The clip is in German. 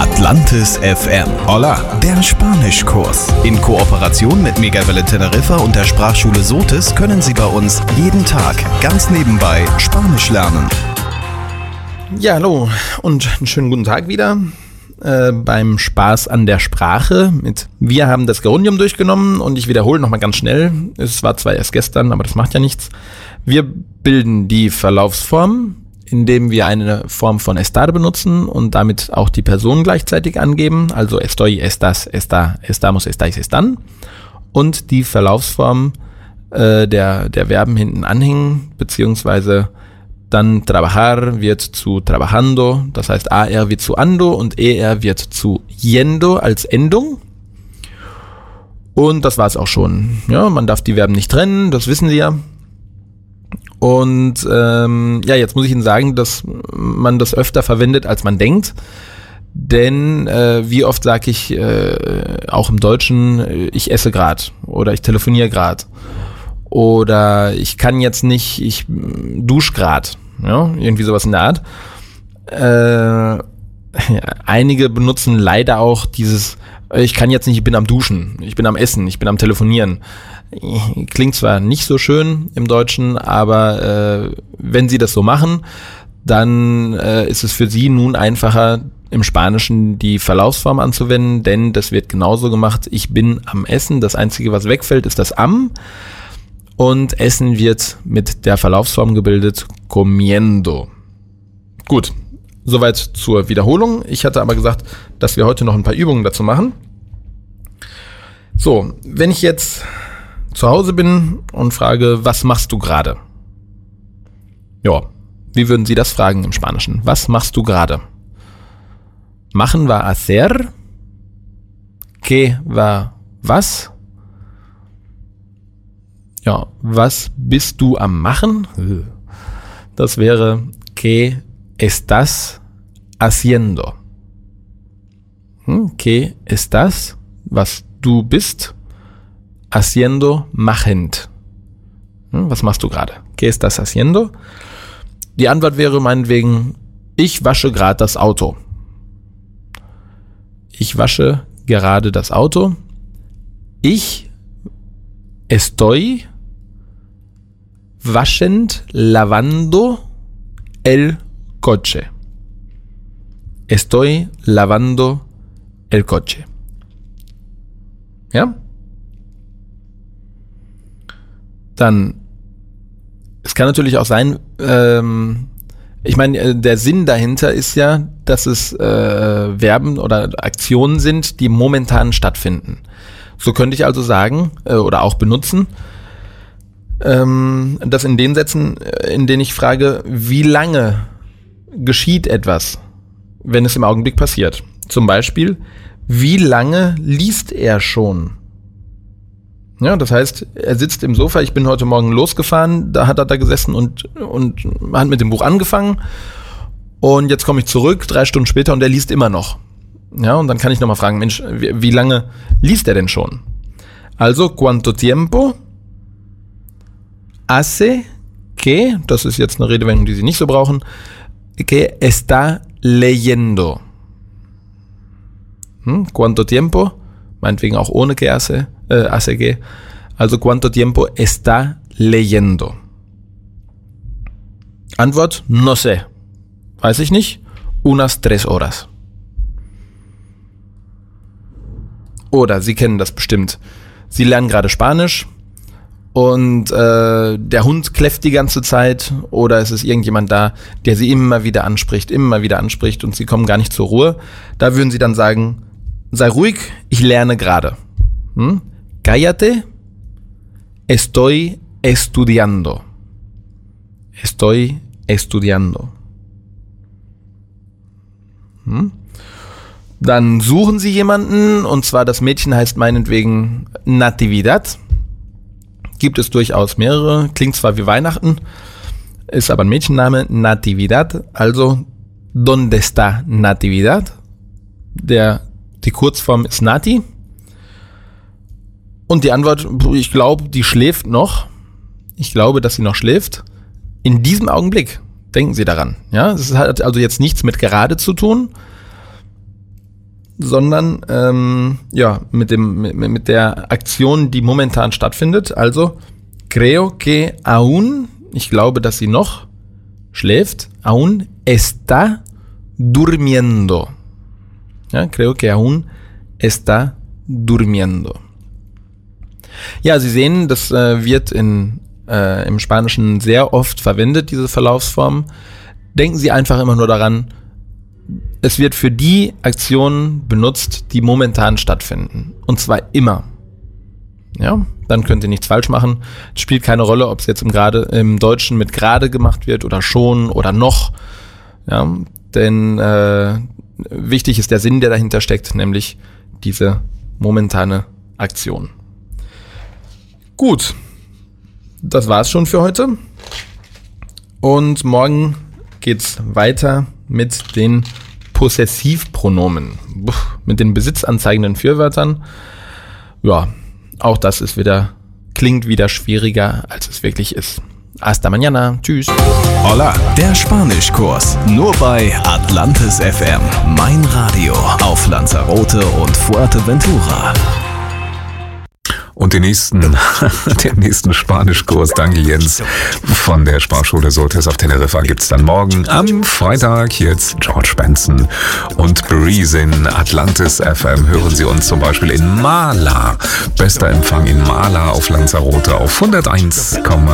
Atlantis FM. Hola, der Spanischkurs. In Kooperation mit Megawelle Teneriffa und der Sprachschule Sotis können Sie bei uns jeden Tag ganz nebenbei Spanisch lernen. Ja, hallo und einen schönen guten Tag wieder beim Spaß an der Sprache. Wir haben das Gerundium durchgenommen und ich wiederhole nochmal ganz schnell. Es war zwar erst gestern, aber das macht ja nichts. Wir bilden die Verlaufsform, indem wir eine Form von estar benutzen und damit auch die Person gleichzeitig angeben. Also estoy, estás, está, estamos, estáis, están. Und die Verlaufsform der Verben hinten anhängen, beziehungsweise dann trabajar wird zu trabajando, das heißt AR wird zu ando und ER wird zu yendo als Endung. Und das war's auch schon. Ja, man darf die Verben nicht trennen, das wissen Sie ja. Und jetzt muss ich Ihnen sagen, dass man das öfter verwendet, als man denkt. Denn wie oft sage ich auch im Deutschen, ich esse grad oder ich telefoniere grad. Oder ich kann jetzt nicht, ich dusche grad. Ja, irgendwie sowas in der Art. Einige benutzen leider auch dieses, ich kann jetzt nicht, ich bin am Duschen, ich bin am Essen, ich bin am Telefonieren. Klingt zwar nicht so schön im Deutschen, aber wenn Sie das so machen, dann ist es für Sie nun einfacher, im Spanischen die Verlaufsform anzuwenden, denn das wird genauso gemacht, ich bin am Essen, das Einzige, was wegfällt, ist das am. Und Essen wird mit der Verlaufsform gebildet, comiendo. Gut, soweit zur Wiederholung. Ich hatte aber gesagt, dass wir heute noch ein paar Übungen dazu machen. So, wenn ich jetzt zu Hause bin und frage, was machst du gerade? Ja, wie würden Sie das fragen im Spanischen? Was machst du gerade? Machen war hacer. Que war was? Ja, was bist du am Machen? Das wäre ¿Qué estás haciendo? ¿Qué estás? Was du bist? Haciendo, machend. Was machst du gerade? ¿Qué estás haciendo? Die Antwort wäre meinetwegen, ich wasche gerade das Auto. Ich wasche gerade das Auto. Ich estoy waschend, lavando el coche. Estoy lavando el coche. Ja? Dann, es kann natürlich auch sein, ich meine, der Sinn dahinter ist ja, dass es Verben oder Aktionen sind, die momentan stattfinden. So könnte ich also sagen oder auch benutzen, dass in den Sätzen, in denen ich frage, wie lange geschieht etwas, wenn es im Augenblick passiert. Zum Beispiel, wie lange liest er schon? Ja, das heißt, er sitzt im Sofa, ich bin heute Morgen losgefahren, da hat er da gesessen und hat mit dem Buch angefangen und jetzt komme ich zurück, 3 Stunden später und er liest immer noch. Ja, und dann kann ich nochmal fragen, Mensch, wie lange liest er denn schon? Also, ¿cuánto tiempo hace que, das ist jetzt eine Redewendung, die Sie nicht so brauchen, que está leyendo? ¿Cuánto tiempo? Meinetwegen auch ohne que hace que. Also, ¿cuánto tiempo está leyendo? Antwort, no sé. Weiß ich nicht. Unas 3 horas. Oder Sie kennen das bestimmt. Sie lernen gerade Spanisch und der Hund kläfft die ganze Zeit oder es ist irgendjemand da, der Sie immer wieder anspricht und Sie kommen gar nicht zur Ruhe. Da würden Sie dann sagen, sei ruhig, ich lerne gerade. Cállate, estoy estudiando. Estoy estudiando. Dann suchen Sie jemanden, und zwar das Mädchen heißt meinetwegen Natividad. Gibt es durchaus mehrere, klingt zwar wie Weihnachten, ist aber ein Mädchenname, Natividad. Also, ¿dónde está Natividad? Die Kurzform ist Nati. Und die Antwort, ich glaube, die schläft noch. Ich glaube, dass sie noch schläft. In diesem Augenblick, denken Sie daran. Ja, es hat also jetzt nichts mit gerade zu tun. sondern mit der Aktion, die momentan stattfindet. Also, creo que aún, ich glaube, dass sie noch schläft, aún está durmiendo. Ja, creo que aún está durmiendo. Ja, Sie sehen, das wird im Spanischen sehr oft verwendet, diese Verlaufsform. Denken Sie einfach immer nur daran, es wird für die Aktionen benutzt, die momentan stattfinden. Und zwar immer. Ja, dann könnt ihr nichts falsch machen. Es spielt keine Rolle, ob es jetzt im Deutschen mit gerade gemacht wird oder schon oder noch. Ja, denn wichtig ist der Sinn, der dahinter steckt, nämlich diese momentane Aktion. Gut, das war's schon für heute. Und morgen geht's weiter mit den Possessivpronomen, mit den besitzanzeigenden Fürwörtern. Ja, auch das klingt wieder schwieriger, als es wirklich ist. Hasta mañana. Tschüss. Hola, der Spanischkurs. Nur bei Atlantis FM. Mein Radio auf Lanzarote und Fuerteventura. Und der nächsten Spanischkurs, danke Jens, von der Sprachschule Sotes auf Teneriffa gibt's dann morgen am Freitag. Jetzt George Benson und Breeze in Atlantis FM. Hören Sie uns zum Beispiel in Mala. Bester Empfang in Mala auf Lanzarote auf 101,4.